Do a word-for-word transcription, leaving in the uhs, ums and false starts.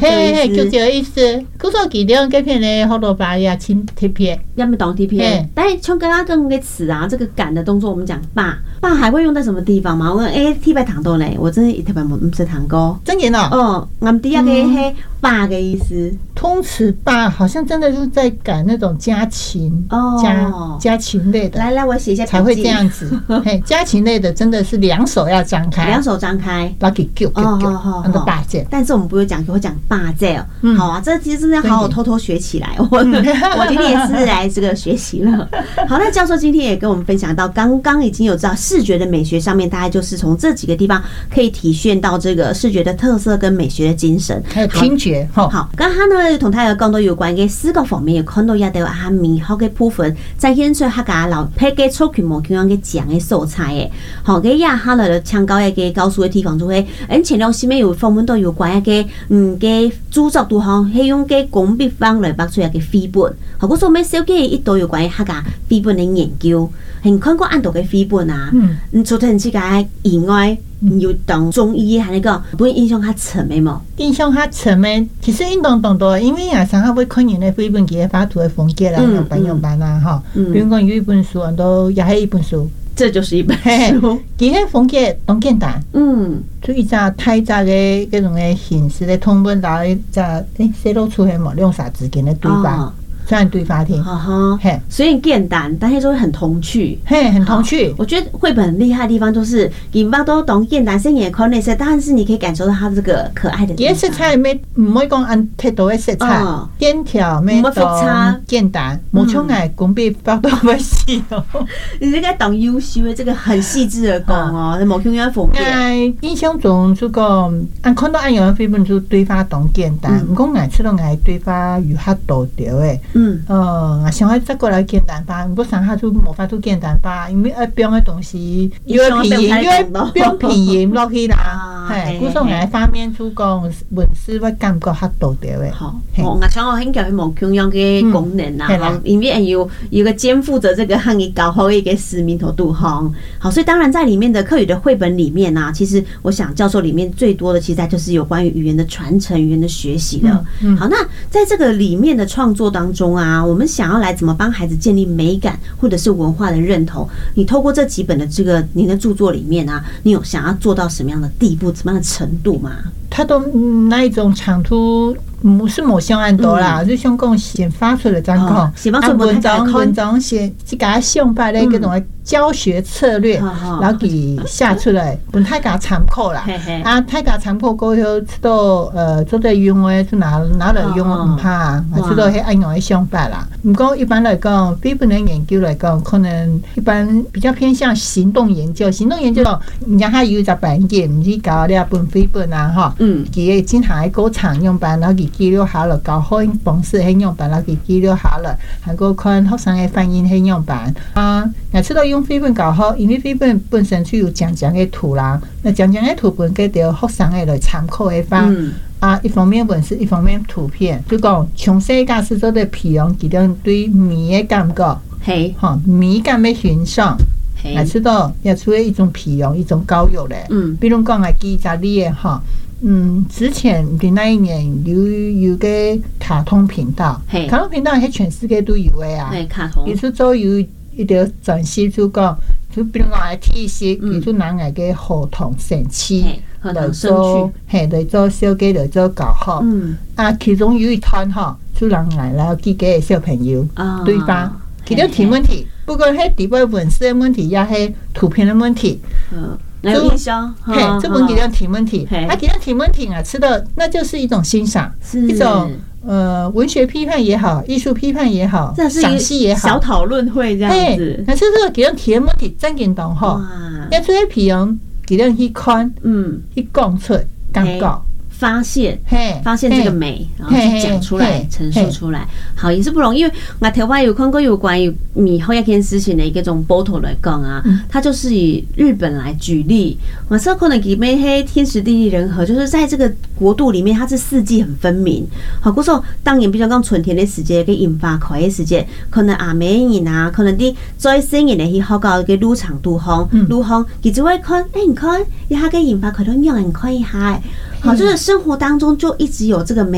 嘿嘿，就这个意思。古早记得这片的胡萝卜呀，青贴片， 要么懂贴片。但是像刚刚跟个词啊，这个擀的动作，我们讲把把还会用在什么地方吗？我哎，贴白糖豆呢？我真的特别不吃糖糕， 真的哦。 哦，我们第二个嘿把的意思， 通词把好像真的就是在擀那种家禽哦，家家禽类的。 来来，我写一下才会这样子。嘿，家禽类的真的是两手要张开， 两手张开， 把给揪揪揪，那个把劲。 但是我们不会讲，会讲把劲。好啊，这其实真的要好好偷偷学起来。我我今天也是来这个学习了。好，那教授今天也跟我们分享到，刚刚已经有知道视觉的美学上面，大概就是从这几个地方可以体现到这个视觉的特色跟美学的精神， 还有听觉。 好，刚刚呢同大家讲到有關嘅視覺方面嘅看到也都有較美好嘅部分，展現出客家老配嘅粗矸模咁樣嘅講嘅素材嘅，好嘅也下來搶高一個高速嘅地方就會，而前兩時面有訪問到有關一個嗯嘅製作度行係用嘅工筆方來畫出嚟嘅繪本，好，嗰時我哋小嘅一度有關於客家繪本嘅研究，係看過按度嘅繪本啊，嗯，除咗自己以外。有當中醫係那個，不會印象較深的嘛？ 印象較深的，其實運動動多，因為啊，上下會看人的繪本，佢畫圖的風格啦，用版用版啦，哈。比如講有一本書，都也係一本書， 這就是一本書。 佢嘅風格當簡單，嗯，就一隻太雜嘅嗰種嘅形式嘅通本，然後一隻誒寫到出嚟嘛，用啥字給你對白。雖然對法庭， 嘿，雖然簡單，但係就會很童趣， 嘿，很童趣。 我覺得繪本很厲害的地方就是，你把都懂簡單，雖然也看那些，但是你可以感受到它這個可愛的地方。 色彩沒唔可以講按太多嘅色彩，線條沒到簡單，冇像係工筆包到乜事哦。 你這個當優秀的，這個很細緻的講哦，冇像樣風格。 印象中就講，按看到按有繪本就對法當簡單，唔講愛出到愛對法有較多條嘅。嗯，呃，我想要再過來簡單吧，不上下就冇法度簡單吧，因為要編嘅東西，因為拼音，因為編拼音落去啦，係，古時候係方面主講文字我感覺較多啲嘅。 好，我想我很講冇同樣嘅功能啦，因為有有個肩負着這個漢語教學嘅一個使命同度行。好，所以當然在裡面的客語的繪本裡面啊，其實我想教授裡面最多的，其實就是有關於語言的傳承、語言的學習的。好，那在這個裡面的創作當中啊，我們想要來怎麼幫孩子建立美感或者是文化的認同？你透過這幾本的這個您的著作裡面啊，你有想要做到什麼樣的地步、什麼樣的程度嗎？ 它都那一種長途不是某項案多啦，就像講顯發出的狀況，按文章文章寫即個想法的嗰種教學策略，然後佢寫出來，本太家參考啦。啊，太家參考過後，知道呃做對用嘅，就拿拿來用唔怕，知道係按用嘅想法啦。唔過一般來講，繪本的研究來講，可能一般比較偏向行動研究。行動研究，人家有一隻版嘅，唔知搞兩本繪本啊，哈。嗯，佢經常喺高常用版，然後佢記錄好了，搞好方式係用版，然後佢記錄好了，還個看學生嘅反應係用版啊。我知道用繪本搞好，因為繪本本身就有講講嘅圖啦，那講講嘅圖本佢就學生嘅來參考嘅方。啊，一方面文字，一方面圖片，就講從細家是做的培養佢哋對美嘅感覺，係哈美感嘅欣賞。我知道也出現一種培養，一種教育咧。嗯，比如講我記一隻例哈。嗯，之前的那一年有有個卡通頻道，卡通頻道喺全世界都有嘅啊。卡通，佢就做有一條展示就講，就比如講係 T 恤，佢就拿嚟嘅合同神器來做，係來做小雞來做教學。嗯，啊，其中有一攤哈，就讓嚟然後幾個小朋友對吧？佢哋提問題，不過係底部文字嘅問題，也係圖片嘅問題。嗯。 有印象， 嘿，這本給人提問題，啊，給人提問題啊，吃的那就是一種欣賞，一種呃文學批判也好，藝術批判也好，賞析也好， 小討論會這樣子。 但是這個給人提問題真簡單哈，要做啲培養，給人去看，嗯，去講出感覺。 發現，發現這個美，然後去講出來，陳述出來，好，也是不容易。因為我台灣有看過有關於米後一件事情的一種報道來講啊，它就是以日本來舉例。我說可能佢咩係天時地利人和，就是在這個國度裡面，它是四季很分明。好，嗰時候當然比較講春天的時節跟櫻花開的時節，可能阿美人啊，可能啲最新嘅去學校嘅路長度風，路風，佢就會看，誒，你看，一下個櫻花開到讓人看一下。好，就是生活當中就一直有這個美。